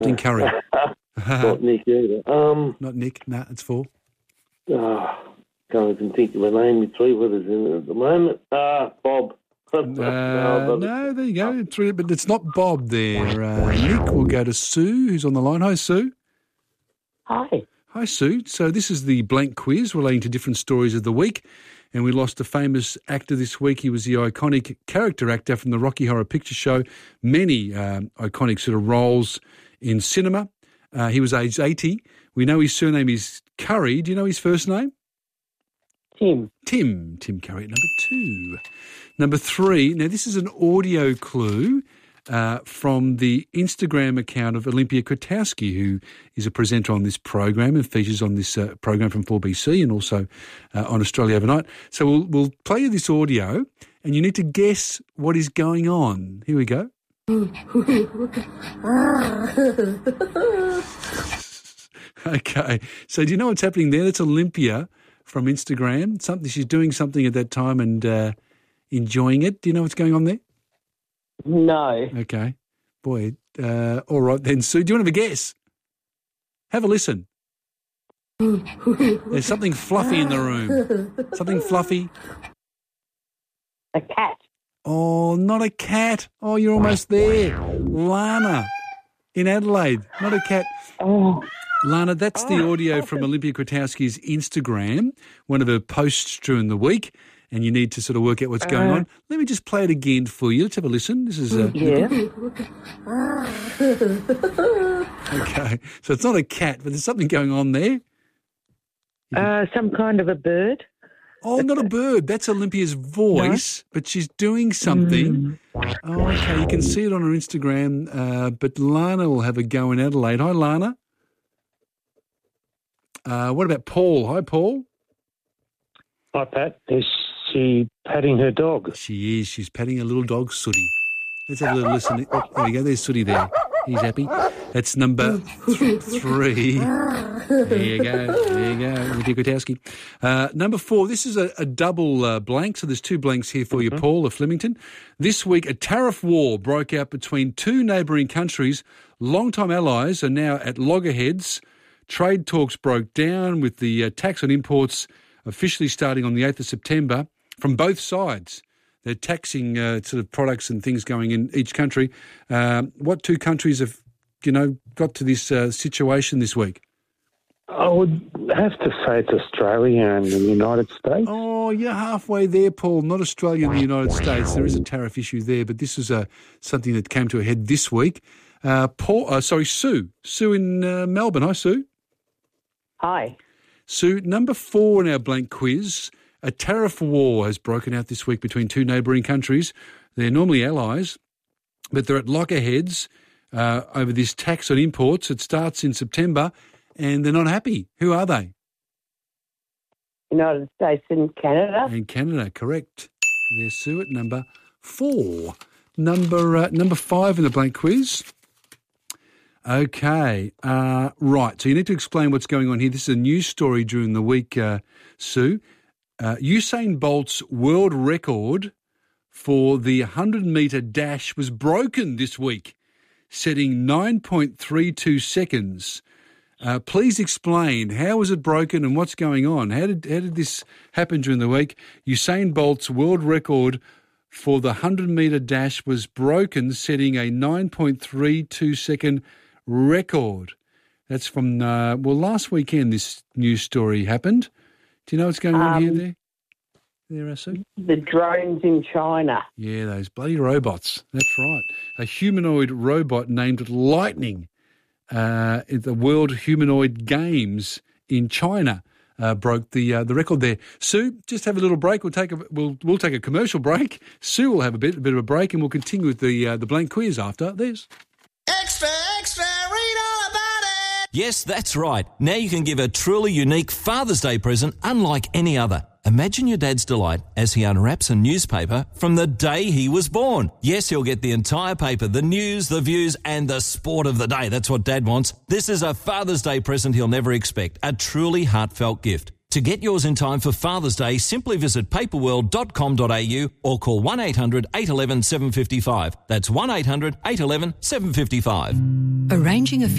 in Curry. Not Nick either. Not Nick. No, it's 4. Can't even think of a name with 3 letters in it at the moment. Bob. No, there you go. 3, but it's not Bob there. Nick, we'll go to Sue, who's on the line. Hi, Sue. Hi. Hi, Sue. So this is the blank quiz relating to different stories of the week. And we lost a famous actor this week. He was the iconic character actor from the Rocky Horror Picture Show. Many iconic sort of roles in cinema. He was aged 80. We know his surname is Curry. Do you know his first name? Tim. Tim Curry, number 2. Number 3, now this is an audio clue from the Instagram account of Olympia Kwiatkowski, who is a presenter on this program and features on this program from 4BC and also on Australia Overnight. So we'll play you this audio and you need to guess what is going on. Here we go. Okay, so do you know what's happening there? That's Olympia from Instagram. She's doing something at that time and enjoying it. Do you know what's going on there? No. Okay. Boy, all right then, Sue. Do you want to have a guess? Have a listen. There's something fluffy in the room. Something fluffy. A cat. Oh, not a cat. Oh, you're almost there. Lana in Adelaide. Not a cat. Oh. Lana, that's the audio from Olympia Kwiatkowski's Instagram, one of her posts during the week, and you need to sort of work out what's going on. Let me just play it again for you. Let's have a listen. This is Yeah. Okay. So it's not a cat, but there's something going on there. Some kind of a bird. Oh, not a bird. That's Olympia's voice, but she's doing something. Oh, okay. You can see it on her Instagram, but Lana will have a go in Adelaide. Hi, Lana. What about Paul? Hi, Paul. Hi, Pat. Is she patting her dog? She is. She's patting a little dog, Sooty. Let's have a little listen. Oh, there we go. There's Sooty there. He's happy. That's number 3. There you go. Olympia Kwiatkowski. Number 4, this is a double blank, so there's 2 blanks here for you, Paul of Flemington. This week, a tariff war broke out between 2 neighbouring countries. Long-time allies are now at loggerheads. Trade talks broke down with the tax on imports officially starting on the 8th of September from both sides. They're taxing sort of products and things going in each country. What 2 countries have, got to this situation this week? I would have to say it's Australia and the United States. Oh, you're halfway there, Paul. Not Australia and the United States. There is a tariff issue there, but this is something that came to a head this week. Sue. Sue in Melbourne. Hi, Sue. Hi. Sue, number 4 in our blank quiz. A tariff war has broken out this week between 2 neighbouring countries. They're normally allies, but they're at loggerheads over this tax on imports. It starts in September, and they're not happy. Who are they? United States and Canada. And Canada, correct. There's Sue at number 4. Number 5 in the blank quiz. Okay, right. So you need to explain what's going on here. This is a news story during the week, Sue. Usain Bolt's world record for the 100-metre dash was broken this week, setting 9.32 seconds. Please explain, how was it broken and what's going on? How did this happen during the week? Usain Bolt's world record for the 100-metre dash was broken, setting a 9.32 second record. That's from, last weekend this news story happened. Do you know what's going on here there, Sue? The drones in China. Yeah, those bloody robots. That's right. A humanoid robot named Lightning at the World Humanoid Games in China broke the record there. Sue, just have a little break. We'll take a commercial break. Sue will have a bit of a break, and we'll continue with the blank quiz after this. Extra, extra, read all about it. Yes, that's right. Now you can give a truly unique Father's Day present unlike any other. Imagine your dad's delight as he unwraps a newspaper from the day he was born. Yes, he'll get the entire paper, the news, the views, and the sport of the day. That's what Dad wants. This is a Father's Day present he'll never expect, a truly heartfelt gift. To get yours in time for Father's Day, simply visit paperworld.com.au or call 1800 811 755. That's 1800 811 755. Arranging a